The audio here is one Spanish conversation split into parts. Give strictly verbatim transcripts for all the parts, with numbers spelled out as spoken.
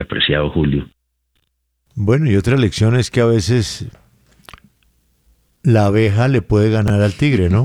apreciado Julio. Bueno, y otra lección es que a veces la abeja le puede ganar al tigre, ¿no?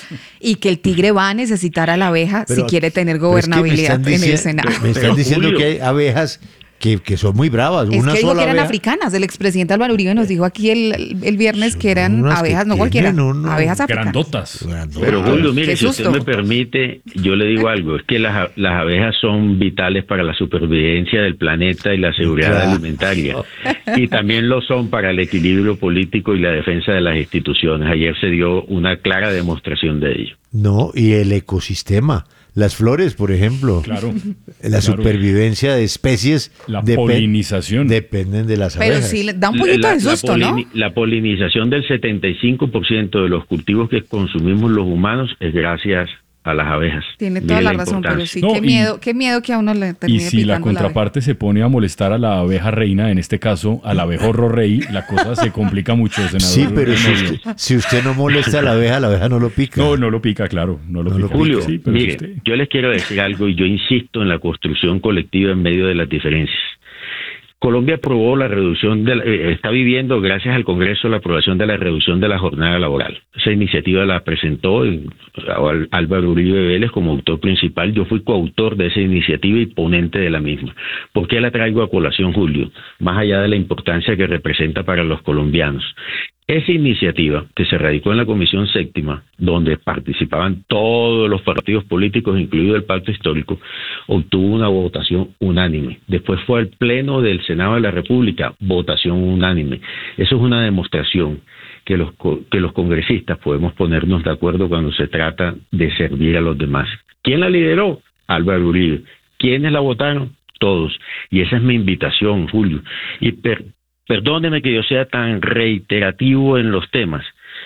Y que el tigre va a necesitar a la abeja Pero, si quiere tener pero es que me gobernabilidad están en el dici- Senado. Me están Pero, diciendo Julio, que hay abejas que, que son muy bravas. Es Una que dijo sola que eran abeja. africanas. El expresidente Álvaro Uribe nos dijo aquí el, el viernes que eran unas que abejas, no cualquiera, tienen uno- abejas africanas. Grandotas. Pero Julio, mire, Qué si usted susto. me permite, yo le digo algo, es que las, las abejas son vitales para la supervivencia del planeta y la seguridad Claro. alimentaria. Y también lo son para el equilibrio político y la defensa de las instituciones. Ayer se dio una clara demostración de ello. No, y el ecosistema. Las flores, por ejemplo. Claro. La Claro. supervivencia de especies La depe- polinización. dependen de las Pero abejas. sí, le da un poquito La- de la susto, ¿no? polini- La polinización del setenta y cinco por ciento de los cultivos que consumimos los humanos es gracias a las abejas. Tiene Mire toda la la razón, pero importancia. sí, No, qué y- miedo, qué miedo que a uno le Y termine si la picando la abeja. contraparte se pone a molestar a la abeja reina, en este caso al abejorro rey, la cosa se complica mucho, senador. Sí, pero si Novio. usted, si usted no molesta a la abeja, la abeja no lo pica. No, no lo pica, claro, no lo No lo pica. Julio, Sí, pero si mire, usted- yo les quiero decir algo y yo insisto en la construcción colectiva en medio de las diferencias. Colombia aprobó la reducción, de la- eh, está viviendo gracias al Congreso la aprobación de la reducción de la jornada laboral. Esa iniciativa la presentó el- Al- Álvaro Uribe Vélez como autor principal. Yo fui coautor de esa iniciativa y ponente de la misma. ¿Por qué la traigo a colación, Julio? Más allá de la importancia que representa para los colombianos. Esa iniciativa, que se radicó en la Comisión Séptima, donde participaban todos los partidos políticos, incluido el Pacto Histórico, obtuvo una votación unánime. Después fue al Pleno del Senado de la República, votación unánime. Eso es una demostración que los, co- que los congresistas podemos ponernos de acuerdo cuando se trata de servir a los demás. ¿Quién la lideró? Álvaro Uribe. ¿Quiénes la votaron? Todos. Y esa es mi invitación, Julio. Y per- Perdóneme que yo sea tan reiterativo en los temas.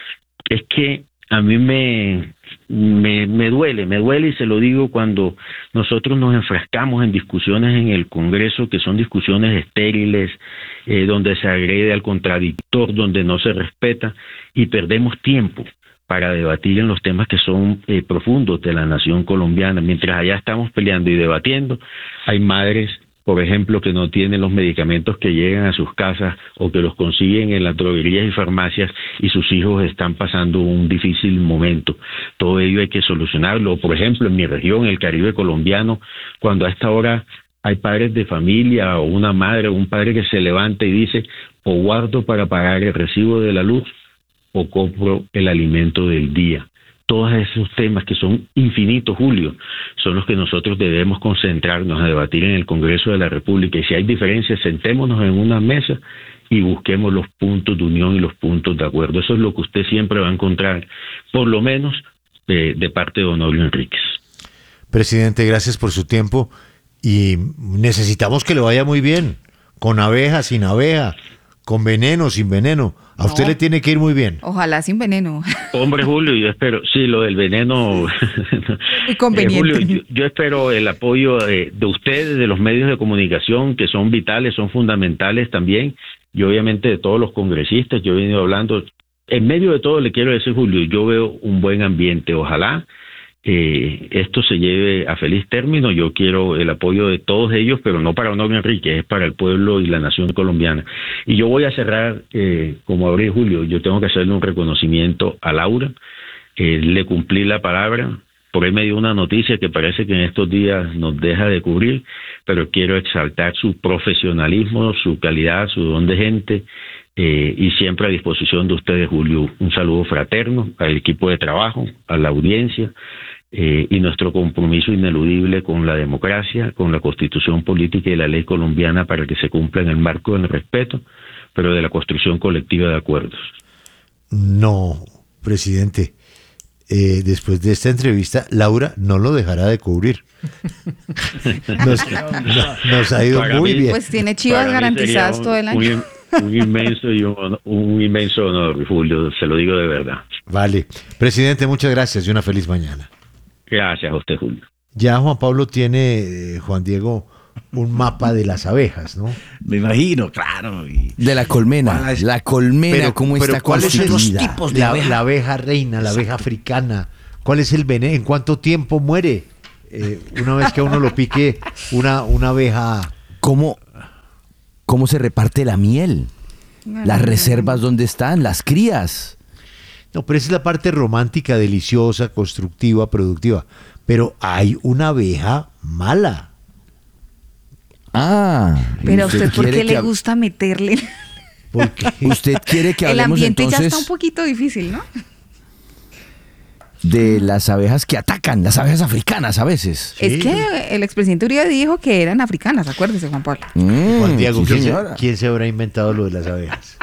Es que a mí me, me, me duele, me duele y se lo digo cuando nosotros nos enfrascamos en discusiones en el Congreso que son discusiones estériles, eh, donde se agrede al contradictor, donde no se respeta y perdemos tiempo para debatir en los temas que son eh, profundos de la nación colombiana. Mientras allá estamos peleando y debatiendo, hay madres, por ejemplo, que no tienen los medicamentos que llegan a sus casas o que los consiguen en las droguerías y farmacias y sus hijos están pasando un difícil momento. Todo ello hay que solucionarlo. Por ejemplo, en mi región, el Caribe colombiano, cuando a esta hora hay padres de familia o una madre o un padre que se levanta y dice, o guardo para pagar el recibo de la luz o compro el alimento del día. Todos esos temas que son infinitos, Julio, son los que nosotros debemos concentrarnos a debatir en el Congreso de la República. Y si hay diferencias, sentémonos en una mesa y busquemos los puntos de unión y los puntos de acuerdo. Eso es lo que usted siempre va a encontrar, por lo menos eh, de parte de Honorio Enríquez. Presidente, gracias por su tiempo y necesitamos que le vaya muy bien, con abeja, sin abeja, con veneno, sin veneno. A usted No. le tiene que ir muy bien. Ojalá sin veneno. Hombre, Julio, yo espero, sí, lo del veneno. Muy conveniente. Eh, Julio, yo, yo espero el apoyo de, de ustedes, de los medios de comunicación, que son vitales, son fundamentales también, y obviamente de todos los congresistas. Yo he venido hablando, en medio de todo le quiero decir, Julio, yo veo un buen ambiente. Ojalá eh, esto se lleve a feliz término. Yo quiero el apoyo de todos ellos, pero no para Honorio Enríquez, es para el pueblo y la nación colombiana. Y yo voy a cerrar, eh, como abrí Julio, yo tengo que hacerle un reconocimiento a Laura. Eh, le cumplí la palabra. Por ahí me dio una noticia que parece que en estos días nos deja de cubrir, pero quiero exaltar su profesionalismo, su calidad, su don de gente, eh, y siempre a disposición de ustedes, Julio. Un saludo fraterno al equipo de trabajo, a la audiencia, eh, y nuestro compromiso ineludible con la democracia, con la Constitución política y la ley colombiana para que se cumpla en el marco del respeto, pero de la construcción colectiva de acuerdos. No, presidente. Eh, después de esta entrevista, Laura no lo dejará de cubrir. Nos, no- nos ha ido Para muy mí- bien. Pues tiene chivas Para mí garantizadas sería todo el año. Un, un- un inmenso y un, un inmenso honor, Julio, se lo digo de verdad. Vale. Presidente, muchas gracias y una feliz mañana. Gracias a usted, Julio. Ya Juan Pablo tiene, eh, Juan Diego, un mapa de las abejas, ¿no? Me imagino, claro. Y... De la colmena. ¿Cuál es? La colmena, ¿cómo está ¿cuáles son los constituida? tipos de la, abeja? la abeja reina, la abeja africana. ¿Cuál es el veneno? ¿En cuánto tiempo muere? Eh, una vez que a uno lo pique una, una abeja ¿Cómo, cómo se reparte la miel, las reservas dónde están, las crías. No, pero esa es la parte romántica, deliciosa, constructiva, productiva. Pero hay una abeja mala. Ah, Pero a usted, ¿por quiere qué le que hab- gusta meterle? Porque Usted quiere que El hablemos ambiente ya entonces está un poquito difícil, ¿no? de las abejas que atacan, las abejas africanas a veces. Es que el expresidente Uribe dijo que eran africanas, acuérdese, Juan Pablo. Mm, Juan Diego, sí, ¿quién, se, señora. quién se habrá inventado lo de las abejas?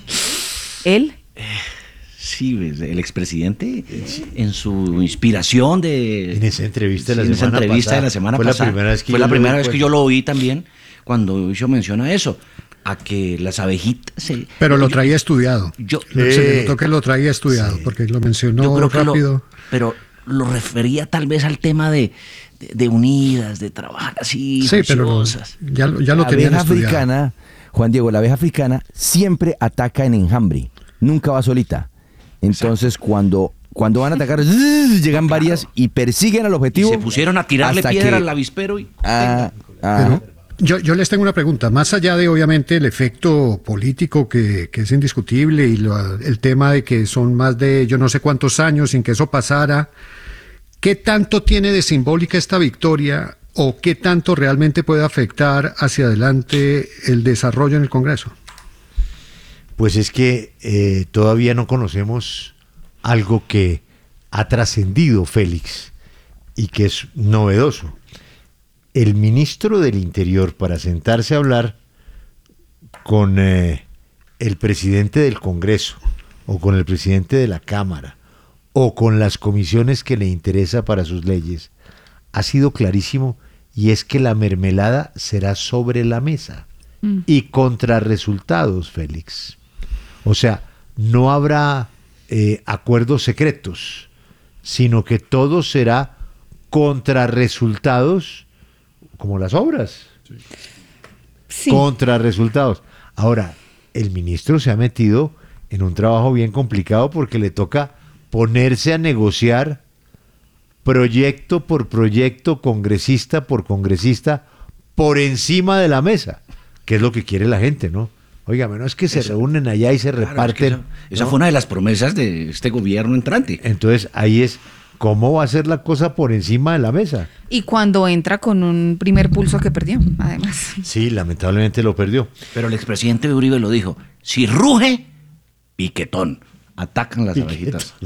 Él. Sí, pues, el expresidente en su inspiración de... En esa entrevista de la Sí, en esa semana entrevista pasada. de la semana Fue la pasada. primera vez que Fue yo la lo primera vi, vez que pues. yo lo oí también cuando yo menciona eso, a que las abejitas se... Pero lo yo- traía estudiado. Yo, Se le notó que lo traía estudiado, porque lo mencionó yo creo que lo, rápido. pero lo refería tal vez al tema de, de, de unidas, de trabajar así, Sí, pero lo- juiciosas. ya, lo- ya lo La tenían abeja estudiado. africana, Juan Diego, la abeja africana siempre ataca en enjambre, nunca va solita. Entonces, cuando, cuando van a atacar, zzz, llegan varias y persiguen al Y objetivo. se pusieron a tirarle hasta piedra que- al avispero y... Ah, ah. Pero yo, yo les tengo una pregunta. Más allá de, obviamente, el efecto político que, que es indiscutible y lo- el tema de que son más de yo no sé cuántos años sin que eso pasara, ¿qué tanto tiene de simbólica esta victoria o qué tanto realmente puede afectar hacia adelante el desarrollo en el Congreso? Pues es que eh, todavía no conocemos algo que ha trascendido, Félix, y que es novedoso. El ministro del Interior, para sentarse a hablar con eh, el presidente del Congreso, o con el presidente de la Cámara, o con las comisiones que le interesa para sus leyes, ha sido clarísimo, y es que la mermelada será sobre la mesa y contra resultados, Félix. O sea, no habrá eh, acuerdos secretos, sino que todo será contra resultados, como las obras, Sí. contra resultados. Ahora, el ministro se ha metido en un trabajo bien complicado porque le toca ponerse a negociar proyecto por proyecto, congresista por congresista, por encima de la mesa, que es lo que quiere la gente, ¿no? Óigame, no es que se Eso. reúnen allá y se Claro, es que reparten. esa esa ¿no? fue una de las promesas de este gobierno entrante. Entonces, ahí es, ¿cómo va a ser la cosa por encima de la mesa? Y cuando entra con un primer pulso que perdió, además. Sí, lamentablemente lo perdió. Pero el expresidente Uribe lo dijo, si ruge, piquetón. Atacan las abejitas.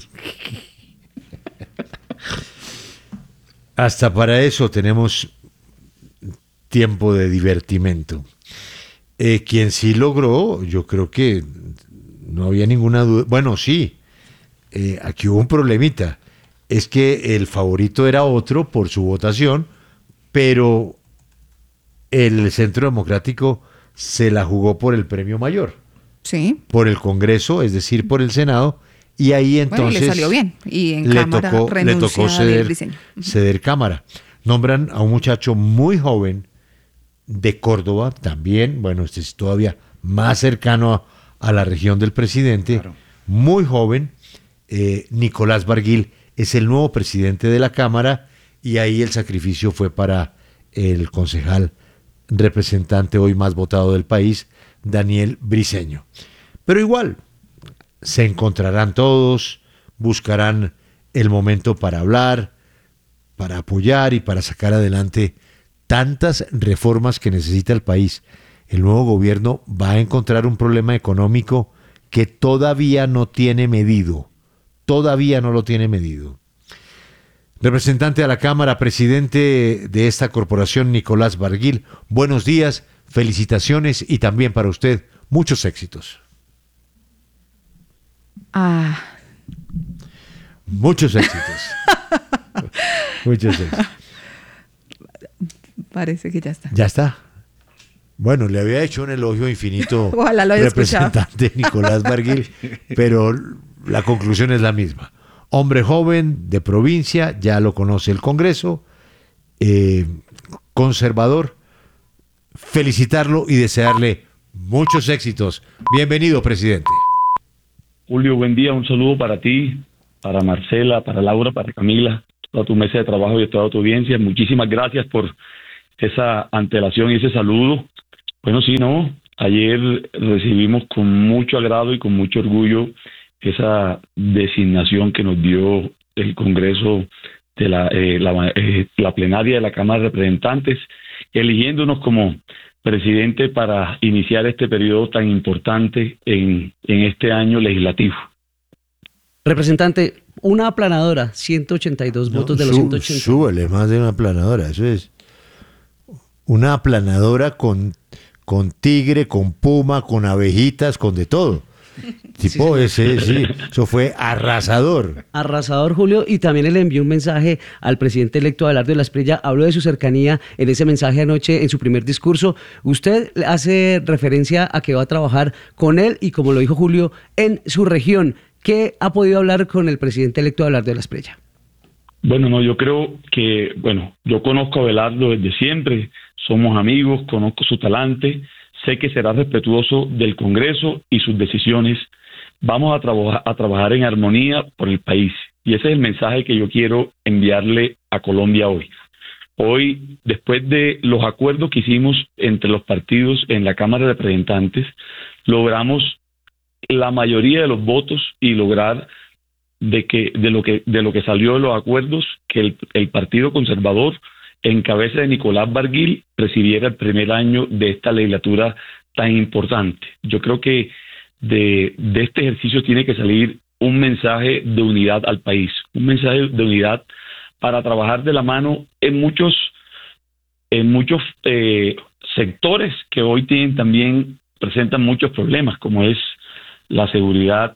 Hasta para eso tenemos tiempo de divertimento. Eh, quien sí logró, yo creo que no había ninguna duda. Bueno, sí, eh, aquí hubo un problemita. Es que el favorito era otro por su votación, pero el Centro Democrático se la jugó por el premio mayor, Sí. por el Congreso, es decir, por el Senado, y ahí entonces Bueno, y le salió bien. Y en le Cámara tocó, le renuncia tocó del ceder, diseño. ceder Cámara. Nombran a un muchacho muy joven de Córdoba, también, bueno, este es todavía más cercano a, a la región del presidente, Claro. muy joven, eh, Nicolás Barguil es el nuevo presidente de la Cámara, y ahí el sacrificio fue para el concejal representante hoy más votado del país, Daniel Briceño. Pero igual, se encontrarán todos, buscarán el momento para hablar, para apoyar y para sacar adelante tantas reformas que necesita el país. El nuevo gobierno va a encontrar un problema económico que todavía no tiene medido, todavía no lo tiene medido. Representante a la Cámara, presidente de esta corporación, Nicolás Barguil, buenos días, felicitaciones y también para usted muchos éxitos. Ah, Muchos éxitos. Muchos éxitos. parece que ya está. Ya está. Bueno, le había hecho un elogio infinito Ojalá lo haya representante Nicolás Barguil, pero la conclusión es la misma. Hombre joven de provincia, ya lo conoce el Congreso, eh, conservador, felicitarlo y desearle muchos éxitos. Bienvenido, presidente. Julio, buen día, un saludo para ti, para Marcela, para Laura, para Camila, toda tu mesa de trabajo y toda tu audiencia. Muchísimas gracias por esa antelación y ese saludo. Bueno, sí, no, Ayer recibimos con mucho agrado y con mucho orgullo esa designación que nos dio el Congreso de la, eh, la, eh, la plenaria de la Cámara de Representantes, eligiéndonos como presidente para iniciar este periodo tan importante en, en este año legislativo. Representante, una aplanadora, ciento ochenta y dos no, votos de los sú, ciento ochenta. Súbele más de una aplanadora, eso es una aplanadora con, con tigre, con puma, con abejitas, con de todo. Tipo sí, ese, sí, eso fue arrasador. Arrasador, Julio, y también le envió un mensaje al presidente electo Abelardo de la Espriella. Habló de su cercanía en ese mensaje anoche en su primer discurso. Usted hace referencia a que va a trabajar con él y, como lo dijo Julio, en su región. ¿Qué ha podido hablar con el presidente electo Abelardo de la Espriella? Bueno, no, yo creo que, bueno, yo conozco a Abelardo desde siempre, somos amigos, conozco su talante. Sé que será respetuoso del Congreso y sus decisiones. Vamos a, traba- a trabajar en armonía por el país. Y ese es el mensaje que yo quiero enviarle a Colombia hoy. Hoy, después de los acuerdos que hicimos entre los partidos en la Cámara de Representantes, logramos la mayoría de los votos y lograr de que de lo que de lo que salió de los acuerdos, que el, el Partido Conservador, en cabeza de Nicolás Barguil, presidiera el primer año de esta legislatura tan importante. Yo creo que de, de este ejercicio tiene que salir un mensaje de unidad al país, un mensaje de unidad para trabajar de la mano en muchos, en muchos eh, sectores que hoy tienen también, presentan muchos problemas, como es la seguridad,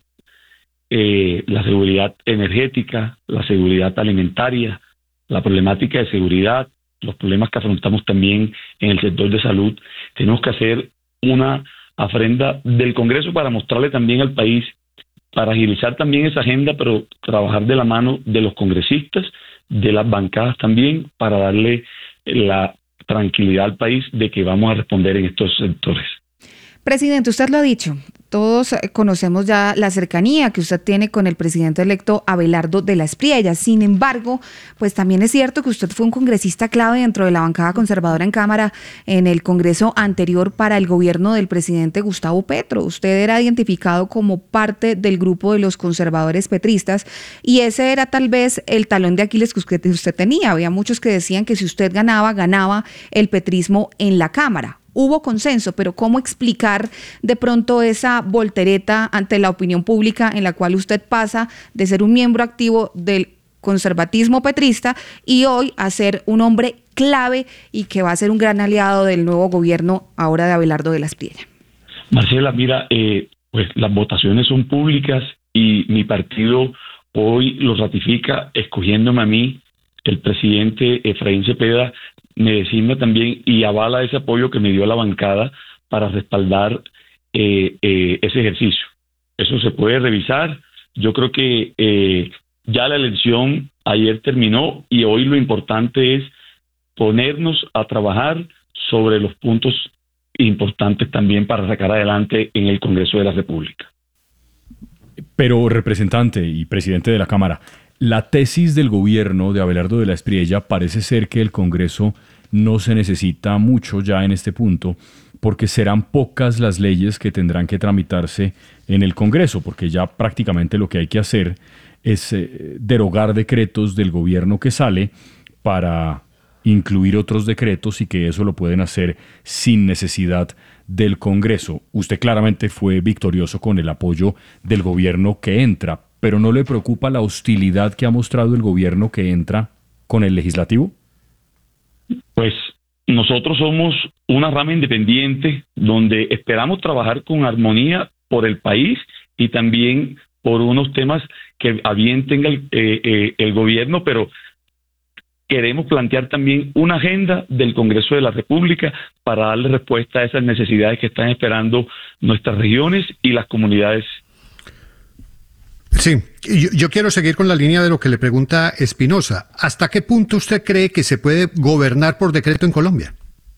eh, la seguridad energética, la seguridad alimentaria, la problemática de seguridad, los problemas que afrontamos también en el sector de salud. Tenemos que hacer una ofrenda del Congreso para mostrarle también al país, para agilizar también esa agenda, pero trabajar de la mano de los congresistas, de las bancadas también, para darle la tranquilidad al país de que vamos a responder en estos sectores. Presidente, usted lo ha dicho, todos conocemos ya la cercanía que usted tiene con el presidente electo Abelardo de la Espriella. Sin embargo, pues también es cierto que usted fue un congresista clave dentro de la bancada conservadora en Cámara en el Congreso anterior para el gobierno del presidente Gustavo Petro. Usted era identificado como parte del grupo de los conservadores petristas y ese era tal vez el talón de Aquiles que usted, usted tenía. Había muchos que decían que si usted ganaba, ganaba el petrismo en la Cámara. Hubo consenso, pero ¿cómo explicar de pronto esa voltereta ante la opinión pública en la cual usted pasa de ser un miembro activo del conservatismo petrista y hoy a ser un hombre clave y que va a ser un gran aliado del nuevo gobierno ahora de Abelardo de la Espriella? Marcela, mira, eh, pues las votaciones son públicas y mi partido hoy lo ratifica escogiéndome a mí. El presidente Efraín Cepeda me designa también y avala ese apoyo que me dio la bancada para respaldar eh, eh, ese ejercicio. Eso se puede revisar. Yo creo que eh, ya la elección ayer terminó y hoy lo importante es ponernos a trabajar sobre los puntos importantes también para sacar adelante en el Congreso de la República. Pero, representante y presidente de la Cámara, la tesis del gobierno de Abelardo de la Espriella parece ser que el Congreso no se necesita mucho ya en este punto, porque serán pocas las leyes que tendrán que tramitarse en el Congreso, porque ya prácticamente lo que hay que hacer es eh, derogar decretos del gobierno que sale para incluir otros decretos y que eso lo pueden hacer sin necesidad del Congreso. Usted claramente fue victorioso con el apoyo del gobierno que entra, pero ¿no le preocupa la hostilidad que ha mostrado el gobierno que entra con el legislativo? Pues nosotros somos una rama independiente donde esperamos trabajar con armonía por el país y también por unos temas que a bien tenga el, eh, eh, el gobierno, pero queremos plantear también una agenda del Congreso de la República para darle respuesta a esas necesidades que están esperando nuestras regiones y las comunidades. Sí, yo, yo quiero seguir con la línea de lo que le pregunta Espinosa. ¿Hasta qué punto usted cree que se puede gobernar por decreto en Colombia?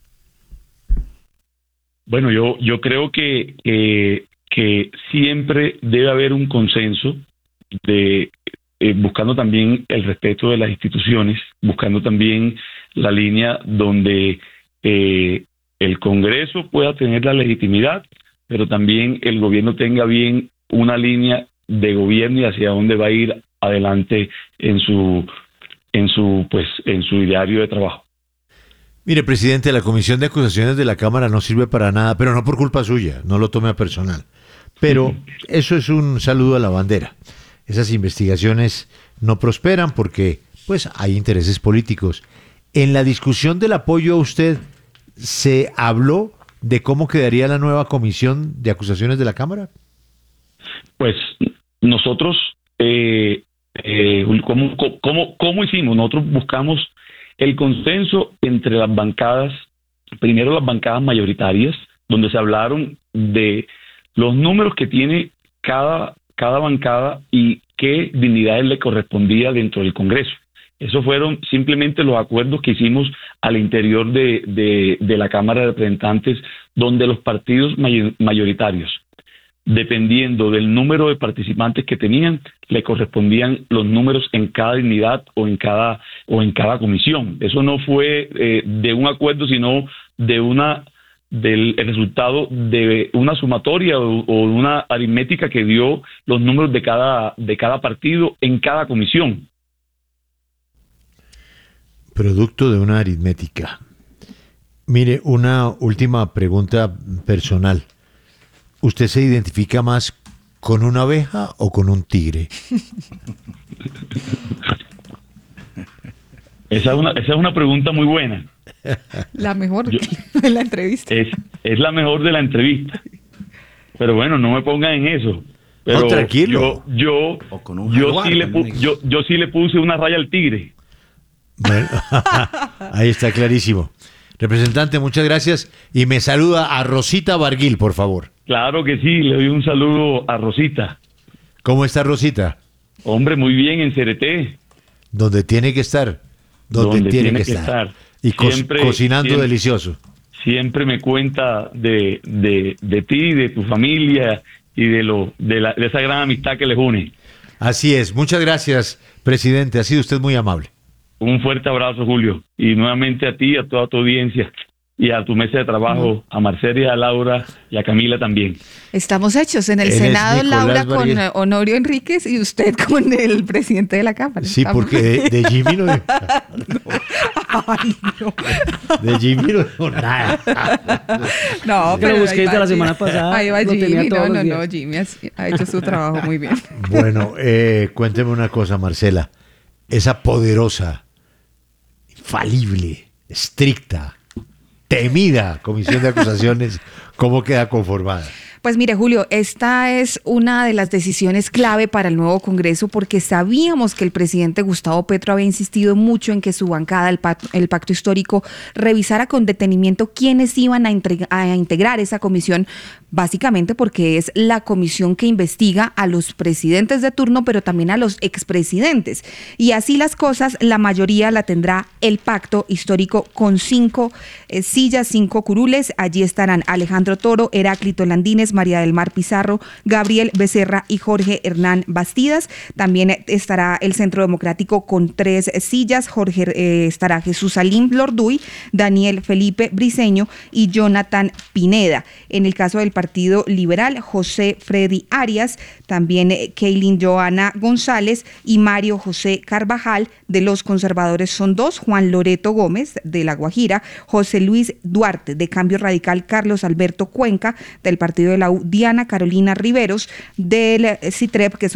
Bueno, yo, yo creo que, que, que siempre debe haber un consenso de eh, buscando también el respeto de las instituciones, buscando también la línea donde eh, el Congreso pueda tener la legitimidad, pero también el gobierno tenga bien una línea de gobierno y hacia dónde va a ir adelante en su en su pues en su diario de trabajo. Mire, presidente, la comisión de acusaciones de la Cámara no sirve para nada, pero no por culpa suya, no lo tome a personal. Pero eso es un saludo a la bandera. Esas investigaciones no prosperan porque pues hay intereses políticos. En la discusión del apoyo a usted, ¿se habló de cómo quedaría la nueva comisión de acusaciones de la Cámara? Pues nosotros, eh, eh, ¿cómo, cómo, ¿cómo hicimos? Nosotros buscamos el consenso entre las bancadas, primero las bancadas mayoritarias, donde se hablaron de los números que tiene cada, cada bancada y qué dignidades le correspondía dentro del Congreso. Esos fueron simplemente los acuerdos que hicimos al interior de, de, de la Cámara de Representantes, donde los partidos may- mayoritarios, dependiendo del número de participantes que tenían, le correspondían los números en cada dignidad o en cada o en cada comisión. Eso no fue eh, de un acuerdo, sino de una del el resultado de una sumatoria o, o una aritmética que dio los números de cada de cada partido en cada comisión. Producto de una aritmética. Mire, una última pregunta personal. ¿Usted se identifica más con una abeja o con un tigre? Esa es una, esa es una pregunta muy buena. La mejor Yo- de la entrevista. Es, es la mejor de la entrevista. Pero bueno, no me pongan en eso. Pero No, tranquilo. Yo, yo, O con un yo, jaguar sí le también pu- hay. yo, yo sí le puse una raya al tigre. Bueno, ahí está clarísimo. Representante, muchas gracias. Y me saluda a Rosita Barguil, por favor. Claro que sí, le doy un saludo a Rosita. ¿Cómo está Rosita? Hombre, muy bien en C R T. Donde tiene que estar. Donde, tiene, que, estar. Y co- Siempre- cocinando siempre- delicioso. Siempre me cuenta de, de, de ti, de tu familia y de, lo, de, la, de esa gran amistad que les une. Así es. Muchas gracias, presidente. Ha sido usted muy amable. Un fuerte abrazo, Julio. Y nuevamente a ti y a toda tu audiencia. Y a tu mesa de trabajo, a Marcela, a Laura y a Camila también. Estamos hechos en el Él es Senado, Nicolás Laura con Barguil. eh, Honorio Enríquez y usted con el presidente de la Cámara. Sí, Estamos- porque de, de Jimmy no, Ay, no. de Jimmy no dijo nada. No, Que pero lo busqué ahí va desde la Jimmy. semana pasada, Ahí va lo tenía Jimmy. todos No, los no, no, días. Jimmy ha, ha hecho su trabajo muy bien. Bueno, eh, cuénteme una cosa, Marcela. Esa poderosa, infalible, estricta, temida comisión de acusaciones, ¿cómo queda conformada? Pues mire, Julio, esta es una de las decisiones clave para el nuevo Congreso porque sabíamos que el presidente Gustavo Petro había insistido mucho en que su bancada, el pacto, el pacto histórico, revisara con detenimiento quiénes iban a, entrega- a integrar esa comisión, básicamente porque es la comisión que investiga a los presidentes de turno, pero también a los expresidentes. Y así las cosas, la mayoría la tendrá el pacto histórico con cinco eh, sillas, cinco curules. Allí estarán Alejandro Toro, Heráclito Landines, María del Mar Pizarro, Gabriel Becerra y Jorge Hernán Bastidas. También estará el Centro Democrático con tres sillas. Jorge eh, estará Jesús Salim Lorduy, Daniel Felipe Briceño y Jonathan Pineda. En el caso del Partido Liberal, José Freddy Arias, también eh, Keilin Joana González y Mario José Carvajal. De los conservadores son dos, Juan Loreto Gómez de La Guajira, José Luis Duarte de Cambio Radical, Carlos Alberto Cuenca del Partido de la U, Diana Carolina Riveros del eh, CITREP, que son